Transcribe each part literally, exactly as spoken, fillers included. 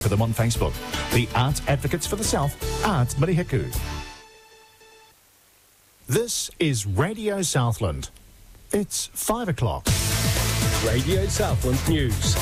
For them on Facebook. The Art Advocates for the South, Art Mirihiku. This is Radio Southland. It's five o'clock. Radio Southland News.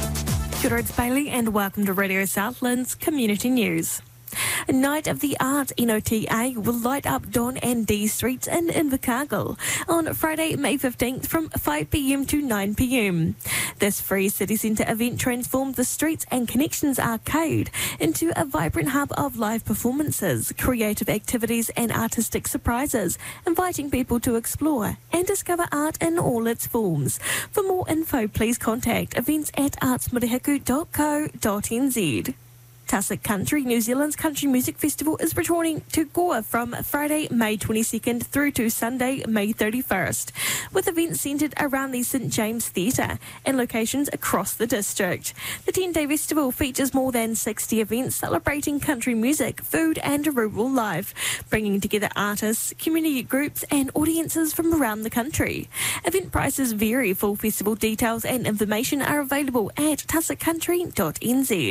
Kia ora, it's Bailey and welcome to Radio Southland's Community News. Night of the Art N O T A will light up Don and D streets in Invercargill on Friday, May fifteenth from five p m to nine p m. This free city centre event transformed the Streets and Connections Arcade into a vibrant hub of live performances, creative activities and artistic surprises, inviting people to explore and discover art in all its forms. For more info, please contact events at arts mirihiku dot co dot n z. Tussock Country, New Zealand's country music festival, is returning to Goa from Friday, May twenty-second through to Sunday, May thirty-first, with events centred around the St James Theatre and locations across the district. The ten-day festival features more than sixty events celebrating country music, food and rural life, bringing together artists, community groups and audiences from around the country. Event prices vary. Full festival details and information are available at tussock country dot n z.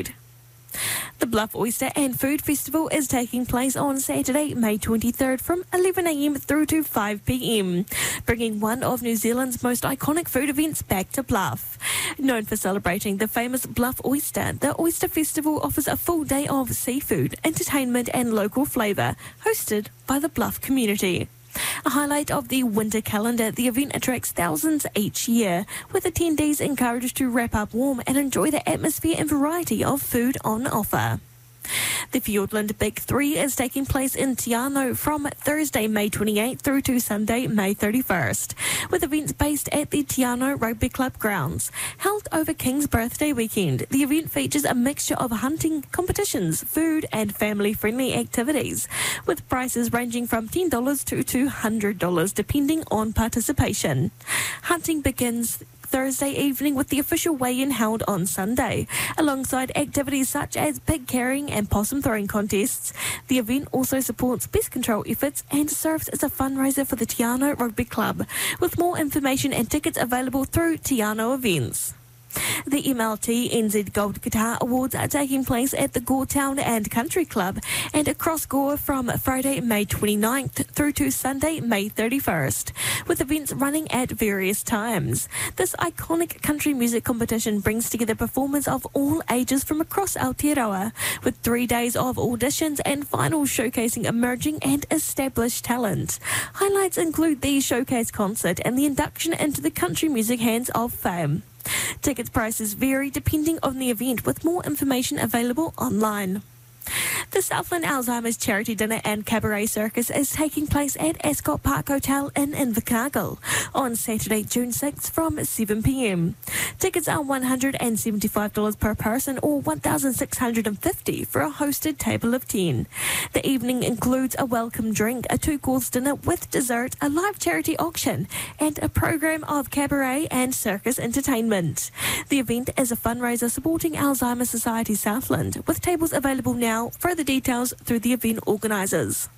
The Bluff Oyster and Food Festival is taking place on Saturday, May twenty-third from eleven a m through to five p m, bringing one of New Zealand's most iconic food events back to Bluff. Known for celebrating the famous Bluff Oyster, the Oyster Festival offers a full day of seafood, entertainment and local flavour, hosted by the Bluff community. A highlight of the winter calendar, the event attracts thousands each year, with attendees encouraged to wrap up warm and enjoy the atmosphere and variety of food on offer. The Fiordland Big Three is taking place in Te Anau from Thursday, May twenty-eighth through to Sunday, May thirty-first, with events based at the Te Anau Rugby Club grounds. Held over King's Birthday weekend, the event features a mixture of hunting competitions, food and family-friendly activities, with prices ranging from ten dollars to two hundred dollars depending on participation. Hunting begins Thursday evening with the official weigh-in held on Sunday, alongside activities such as pig carrying and possum throwing contests. The event also supports pest control efforts and serves as a fundraiser for the Te Anau Rugby Club, with more information and tickets available through Te Anau Events. The M L T N Z Gold Guitar Awards are taking place at the Gore Town and Country Club and across Gore from Friday, May twenty-ninth through to Sunday, May thirty-first, with events running at various times. This iconic country music competition brings together performers of all ages from across Aotearoa, with three days of auditions and finals showcasing emerging and established talent. Highlights include the showcase concert and the induction into the Country Music Hands of Fame. Ticket prices vary depending on the event, with more information available online. The Southland Alzheimer's Charity Dinner and Cabaret Circus is taking place at Ascot Park Hotel in Invercargill on Saturday, June sixth from seven p m. Tickets are one hundred seventy-five dollars per person or one thousand six hundred fifty dollars for a hosted table of ten. The evening includes a welcome drink, a two-course dinner with dessert, a live charity auction, and a program of cabaret and circus entertainment. The event is a fundraiser supporting Alzheimer's Society Southland, with tables available now. Further details through the event organisers.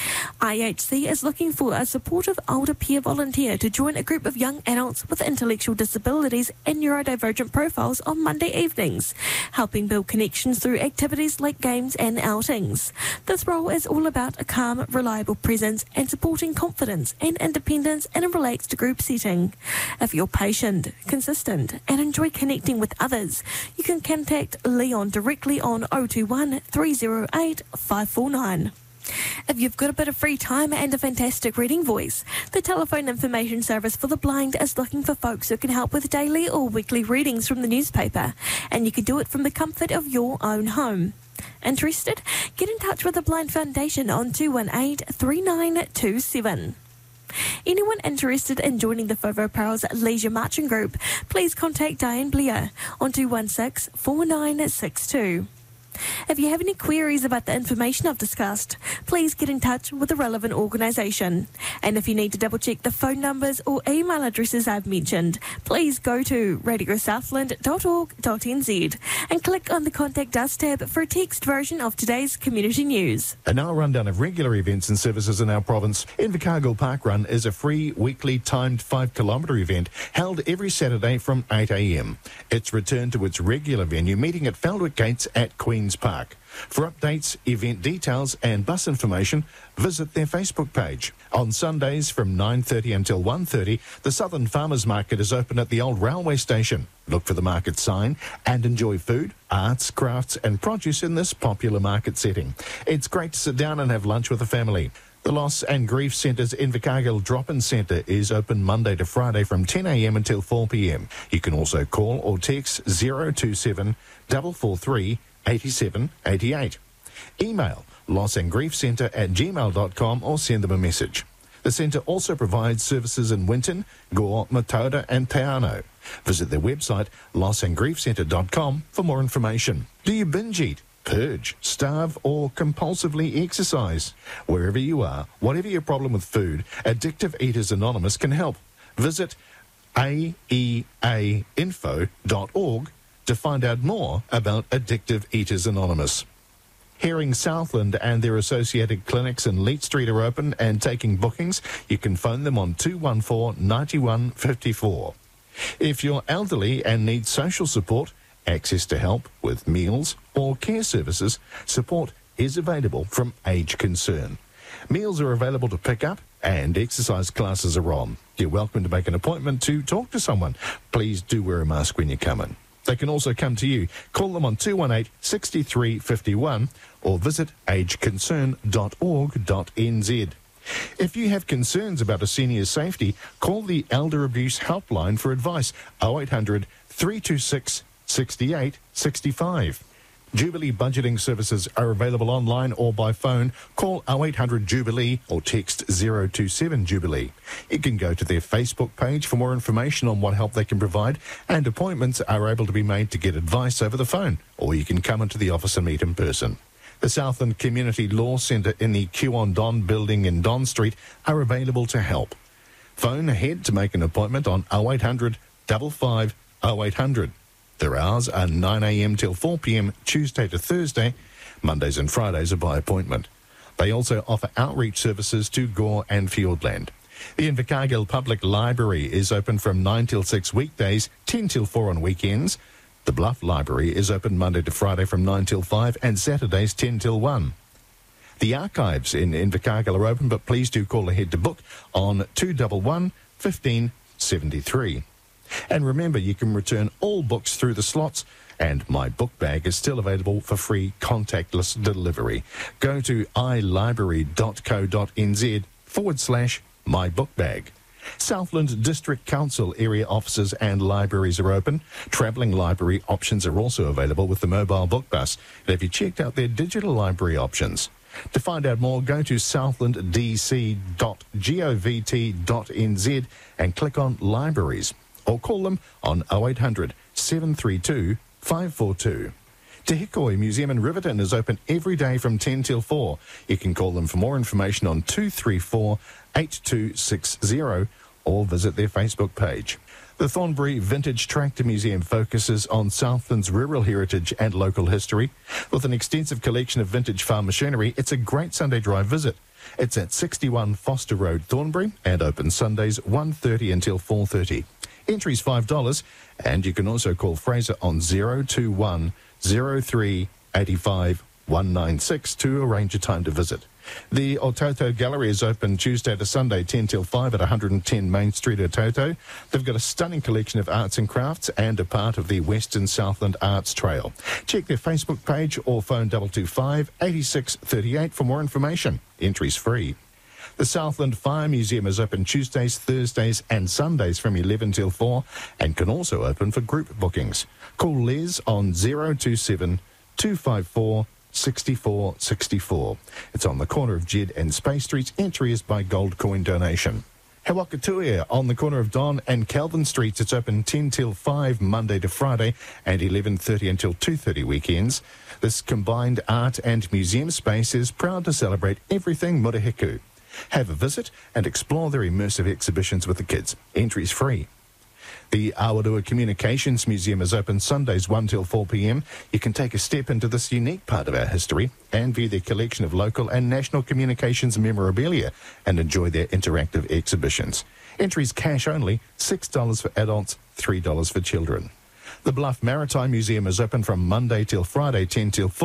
I H C is looking for a supportive older peer volunteer to join a group of young adults with intellectual disabilities and neurodivergent profiles on Monday evenings, helping build connections through activities like games and outings. This role is all about a calm, reliable presence and supporting confidence and independence in a relaxed group setting. If you're patient, consistent and enjoy connecting with others, you can contact Leon directly on oh two one, three oh eight, five four nine. If you've got a bit of free time and a fantastic reading voice, the Telephone Information Service for the Blind is looking for folks who can help with daily or weekly readings from the newspaper, and you can do it from the comfort of your own home. Interested? Get in touch with the Blind Foundation on two one eight, three nine two seven. Anyone interested in joining the Fovo Pearls Leisure Marching Group, please contact Diane Blair on two one six, four nine six two. If you have any queries about the information I've discussed, please get in touch with the relevant organisation. And if you need to double check the phone numbers or email addresses I've mentioned, please go to radio southland dot org dot n z and click on the Contact Us tab for a text version of today's community news. And now a rundown of regular events and services in our province. Invercargill Park Run is a free weekly timed five kilometre event held every Saturday from eight a m. It's returned to its regular venue, meeting at Feldwick Gates at Queen's Park. For updates, event details and bus information, visit their Facebook page. On Sundays from nine thirty until one thirty, the Southern Farmers Market is open at the old railway station. Look for the market sign and enjoy food, arts, crafts and produce in this popular market setting. It's great to sit down and have lunch with the family. The Loss and Grief Centre's Invercargill Drop-In Centre is open Monday to Friday from ten a m until four p m. You can also call or text zero two seven, four four three, eight seven eight eight. Email lossandgriefcentre at gmail dot com or send them a message. The centre also provides services in Winton, Gore, Matoda and Te Anau. Visit their website loss and grief centre dot com for more information. Do you binge eat, purge, starve or compulsively exercise? Wherever you are, whatever your problem with food, Addictive Eaters Anonymous can help. Visit a e a info dot org to find out more about Addictive Eaters Anonymous. Hearing Southland and their associated clinics in Leet Street are open and taking bookings. You can phone them on two one four, nine one five four. If you're elderly and need social support, access to help with meals or care services, support is available from Age Concern. Meals are available to pick up and exercise classes are on. You're welcome to make an appointment to talk to someone. Please do wear a mask when you come in. They can also come to you. Call them on two one eight, six three five one or visit age concern dot org dot n z. If you have concerns about a senior's safety, call the Elder Abuse Helpline for advice, oh eight hundred, three two six, six eight six five. Jubilee budgeting services are available online or by phone. Call oh eight hundred Jubilee or text zero two seven Jubilee. You can go to their Facebook page for more information on what help they can provide, and appointments are able to be made to get advice over the phone, or you can come into the office and meet in person. The Southland Community Law Centre in the Q on Don building in Don Street are available to help. Phone ahead to make an appointment on oh eight hundred, five five, oh eight hundred. Their hours are nine a m till four p m Tuesday to Thursday. Mondays and Fridays are by appointment. They also offer outreach services to Gore and Fiordland. The Invercargill Public Library is open from nine till six weekdays, ten till four on weekends. The Bluff Library is open Monday to Friday from nine till five and Saturdays ten till one. The archives in Invercargill are open, but please do call ahead to book on two one one, one five seven three. And remember, you can return all books through the slots, and My Book Bag is still available for free contactless delivery. Go to ilibrary dot co dot n z forward slash My Book Bag. Southland District Council area offices and libraries are open. Travelling library options are also available with the mobile book bus. And have you checked out their digital library options? To find out more, go to southland d c dot govt dot n z and click on Libraries, or call them on oh eight hundred, seven three two, five four two. Te Hikoi Museum in Riverton is open every day from ten till four. You can call them for more information on two three four, eight two six zero or visit their Facebook page. The Thornbury Vintage Tractor Museum focuses on Southland's rural heritage and local history. With an extensive collection of vintage farm machinery, it's a great Sunday drive visit. It's at sixty-one Foster Road, Thornbury, and open Sundays one thirty until four thirty. Entry's five dollars, and you can also call Fraser on zero two one, zero three, eight five, one nine six to arrange a time to visit. The Ototo Gallery is open Tuesday to Sunday, ten till five at one hundred ten Main Street, Ototo. They've got a stunning collection of arts and crafts and a part of the Western Southland Arts Trail. Check their Facebook page or phone two two five, eight six three eight for more information. Entry's free. The Southland Fire Museum is open Tuesdays, Thursdays and Sundays from eleven till four and can also open for group bookings. Call Les on zero two seven, two five four, six four six four. It's on the corner of Jed and Space Streets. Entry is by gold coin donation. Hawakatuia on the corner of Don and Calvin Streets. It's open ten till five Monday to Friday and eleven thirty until two thirty weekends. This combined art and museum space is proud to celebrate everything Murihiku. Have a visit and explore their immersive exhibitions with the kids. Entry's free. The Awarua Communications Museum is open Sundays one till four p m. You can take a step into this unique part of our history and view their collection of local and national communications memorabilia and enjoy their interactive exhibitions. Entries cash only, six dollars for adults, three dollars for children. The Bluff Maritime Museum is open from Monday till Friday ten till four.